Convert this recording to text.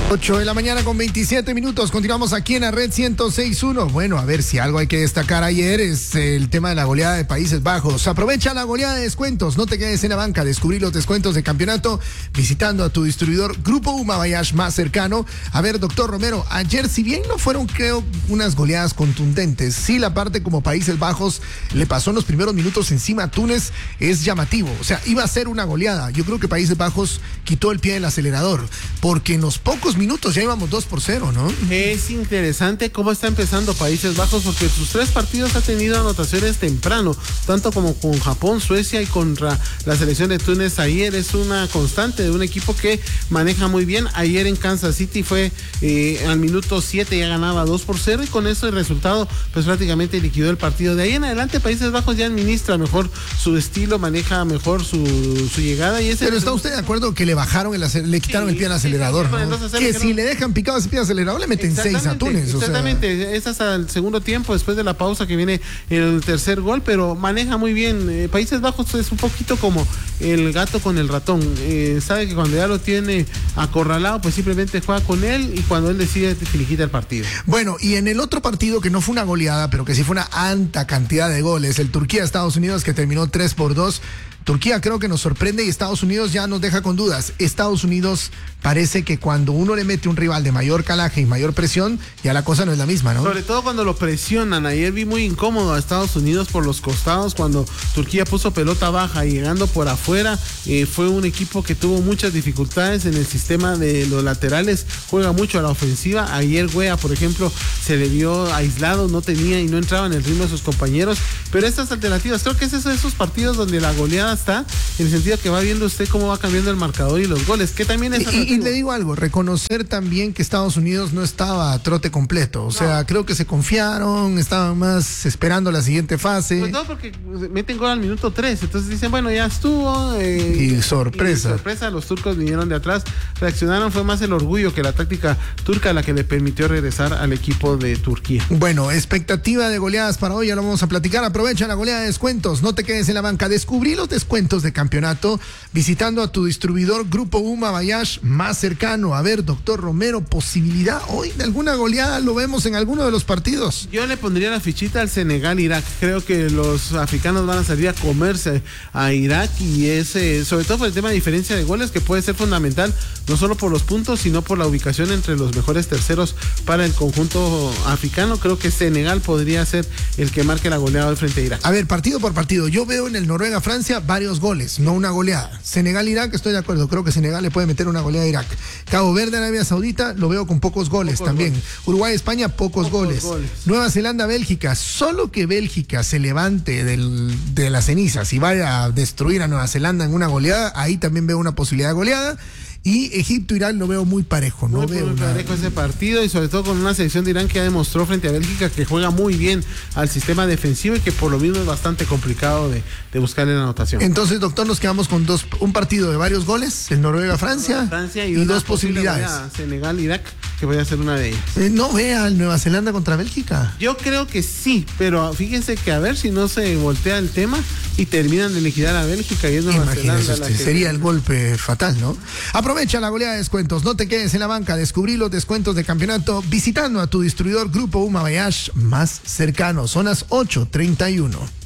8 de la mañana con 27 minutos. Continuamos aquí en la red 106.1. Bueno, a ver si algo hay que destacar ayer es el tema de la goleada de Países Bajos. Aprovecha la goleada de descuentos. No te quedes en la banca. Descubrí los descuentos de campeonato visitando a tu distribuidor Grupo UMA Voyage más cercano. A ver, doctor Romero, ayer si bien no fueron, creo, unas goleadas contundentes, sí la parte como Países Bajos le pasó en los primeros minutos encima a Túnez es llamativo. O sea, iba a ser una goleada. Yo creo que Países Bajos quitó el pie del acelerador porque en los pocos minutos ya íbamos 2-0, ¿no? Es interesante cómo está empezando Países Bajos porque sus 3 partidos ha tenido anotaciones temprano, tanto como con Japón, Suecia y contra la selección de Túnez ayer. Es una constante de un equipo que maneja muy bien. Ayer en Kansas City fue al minuto 7 ya ganaba 2-0 y con eso el resultado pues prácticamente liquidó el partido. De ahí en adelante Países Bajos ya administra mejor su estilo, maneja mejor su llegada. Pero ¿está usted de acuerdo que le bajaron le quitaron el pie al acelerador? ¿No? Que si le dejan picado ese pie acelerador le meten 6 a Túnez. Exactamente, es hasta el segundo tiempo después de la pausa que viene el tercer gol, pero maneja muy bien. Países Bajos es un poquito como el gato con el ratón, sabe que cuando ya lo tiene acorralado pues simplemente juega con él y cuando él decide finiquita el partido. Bueno, y en el otro partido que no fue una goleada pero que sí fue una alta cantidad de goles, el Turquía-Estados Unidos que terminó 3-2. Turquía creo que nos sorprende y Estados Unidos ya nos deja con dudas. Estados Unidos parece que cuando uno le mete un rival de mayor calaje y mayor presión, ya la cosa no es la misma, ¿no? Sobre todo cuando lo presionan. Ayer vi muy incómodo a Estados Unidos por los costados cuando Turquía puso pelota baja y llegando por afuera. Fue un equipo que tuvo muchas dificultades en el sistema de los laterales, juega mucho a la ofensiva. Ayer Wea, por ejemplo, se le vio aislado, no tenía y no entraba en el ritmo de sus compañeros. Pero estas alternativas, creo que es esos partidos donde la goleada está, en el sentido que va viendo usted cómo va cambiando el marcador y los goles, que también es y le digo algo, reconocer también que Estados Unidos no estaba a trote completo, o sea, creo que se confiaron, estaban más esperando la siguiente fase. Pues no, porque meten gol al minuto 3, entonces dicen, bueno, ya estuvo. Y sorpresa. Los turcos vinieron de atrás, reaccionaron, fue más el orgullo que la táctica turca la que le permitió regresar al equipo de Turquía. Bueno, expectativa de goleadas para hoy, ya lo vamos a platicar. Aprovecha la goleada de descuentos, no te quedes en la banca, descubrí los descuentos de campeonato visitando a tu distribuidor Grupo UMA Voyage más cercano. A ver, doctor Romero, posibilidad hoy de alguna goleada, lo vemos en alguno de los partidos. Yo le pondría la fichita al Senegal-Irak. Creo que los africanos van a salir a comerse a Irak y sobre todo por el tema de diferencia de goles que puede ser fundamental, no solo por los puntos, sino por la ubicación entre los mejores terceros para el conjunto africano. Creo que Senegal podría ser el que marque la goleada hoy frente a Irak. A ver, partido por partido, yo veo en el Noruega-Francia varios goles, no una goleada. Senegal-Irak, estoy de acuerdo, creo que Senegal le puede meter una goleada a Irak. Cabo Verde-Arabia Saudita, lo veo con pocos goles también. Uruguay-España, pocos goles. Nueva Zelanda-Bélgica, solo que Bélgica se levante de las cenizas y vaya a destruir a Nueva Zelanda en una goleada, ahí también veo una posibilidad de goleada. Y Egipto-Irán lo veo muy parejo, muy parejo ese partido y sobre todo con una selección de Irán que ya demostró frente a Bélgica que juega muy bien al sistema defensivo y que por lo mismo es bastante complicado de buscarle la anotación. Entonces, doctor, nos quedamos con un partido de varios goles, el Noruega-Francia y dos posibilidades. Senegal-Irak, que voy a ser una de ellas. No vea el Nueva Zelanda contra Bélgica. Yo creo que sí, pero fíjense que a ver si no se voltea el tema y terminan de liquidar a Bélgica y es Nueva Zelanda. Sería el golpe fatal, ¿no? Aprovecha la goleada de descuentos, no te quedes en la banca, descubrí los descuentos de campeonato visitando a tu distribuidor Grupo UMA Voyage más cercano. Son las 8:31.